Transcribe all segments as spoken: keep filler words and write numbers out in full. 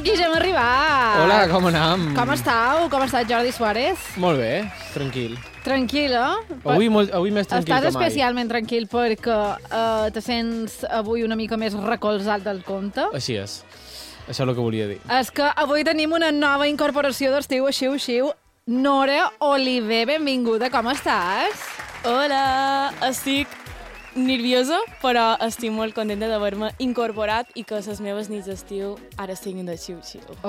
aquí ja hem arribat. Hola, com anem? Com estàu? Com ha estat Jordi Suárez? Molt bé, tranquil. Tranquil, eh? Avui, molt, avui més tranquil Estàs que mai. especialment tranquil perquè uh, te sents avui una mica més recolzat del compte. Així és. Això és el que volia dir. És que avui tenim una nova incorporació d'estiu, així, així. Nora Oliver, benvinguda, com estàs? Hola, estic nerviosa, però estic molt contenta d'haver-me incorporat i que les meves nits d'estiu ara siguin de xiu-xiu. Oh!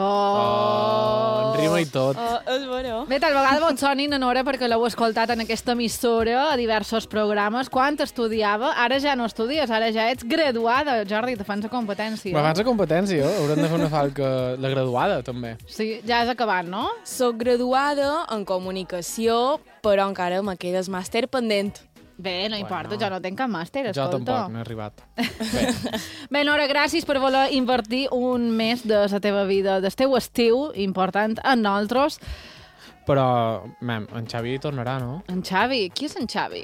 Oh, en rima i tot. Oh, és bueno. Bé, tal vegada vos soni na Nora perquè l'heu escoltat en aquesta emissora a diversos programes. Quan estudiava, ara ja no estudies, ara ja ets graduada. Jordi, te fans a competència. M'abans de competència, eh? Haurem de fer una falca la graduada, també. Sí, ja has acabat, no? Soc graduada en comunicació, però encara me quedes màster pendent. Bé, no importa, Bueno. jo no tinc cap màster, Jo escolta. tampoc, no he arribat. Bé. Bé, Nora, gràcies per voler invertir un mes de la teva vida, del teu estiu, important en nosaltres. Però, mem, en Xavi tornarà, no? En Xavi? Qui és en Xavi?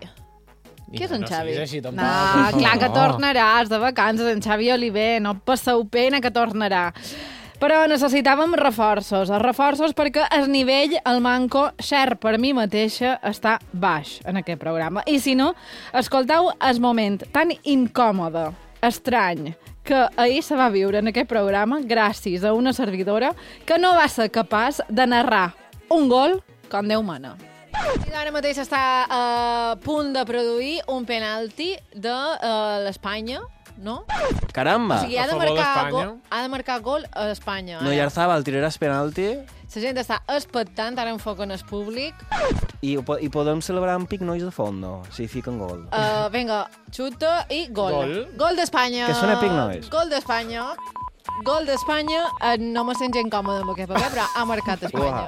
Qui és en no Xavi? siguis així, tampoc, no, per favor. clar que tornaràs de vacances, en Xavi Oliver, no passeu pena que tornarà. Però necessitàvem reforços, els reforços perquè el nivell, el manco, cert per mi mateixa, està baix en aquest programa. I si no, escolteu el moment tan incòmode, estrany, que ahir se va viure en aquest programa gràcies a una servidora que no va ser capaç de narrar un gol com Déu mana. I ara mateix està a punt de produir un penalti de uh, l'Espanya, no? Caramba! O sigui, ha de, A favor marcar d'Espanya. gol, ha de marcar gol a Espanya. No, Yarzabal, tiraràs penalti La gent està expectant, ara enfoquen el públic. i, po- i podem celebrar amb pic nois de fondo, si fiquen gol. Uh, vinga, xuta i gol. Gol. Gol d'Espanya. Que són Epic Noise. Gol d'Espanya. Gol d'Espanya. Uh, no me sent gent còmode amb aquest paper, però ha marcat Espanya.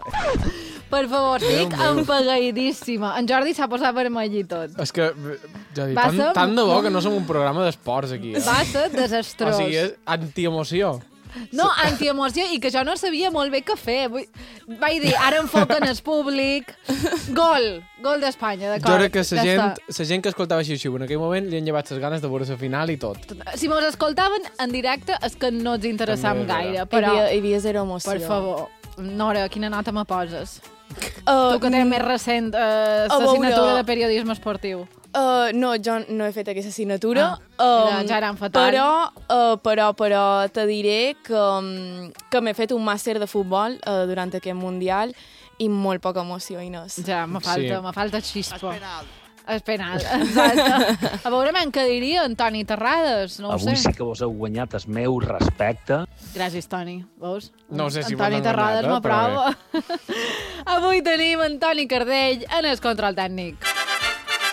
Per favor, estic Déu meu. empagadíssima. En Jordi s'ha posat vermell i tot. És que, ja dic, Va tant, ser- tant de bo que no som un programa d'esports aquí. Eh? Va ser O desastrós. sigui, és antiemoció. No, antiemoció, i que jo no sabia molt bé què fer. Vull... Vaig dir, ara enfoquen el públic. Gol! Gol d'Espanya, d'acord. Jo crec que Ja la gent, està. la gent que escoltava Xiu-Xiu en aquell moment li han llevat les ganes de veure la final i tot. Si mos escoltaven en directe és que no ens interessam També és gaire, vera. però, Hi havia, hi havia zero emoció. per favor, Nora, quina nota me poses? Uh, Tu que tens més recent eh, a l'assignatura veure. de periodisme esportiu. Uh, no, jo no he fet aquesta assignatura. Ah, ja eren fatal. Però, uh, però, però te diré que, um, que m'he fet un màster de futbol uh, durant aquest Mundial i molt poca emoció, Inés. Ja, me falta, Sí. me falta xispa. És penal, exacte. A veure, men, què diria en Toni Terrades? No ho Avui sé. sí que vos heu guanyat el meu respecte. Gràcies, Toni. Veus? No sé si en Toni vos n'han Terrades guanyat, eh, però m'aprova. Avui tenim en Toni Cardell en el control tècnic.